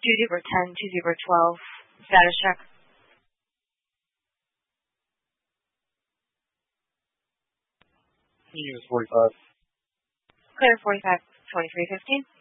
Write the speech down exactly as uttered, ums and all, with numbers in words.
two zero one zero, two zero one two, status check. Unit forty-five. Clear forty-five twenty-three fifteen.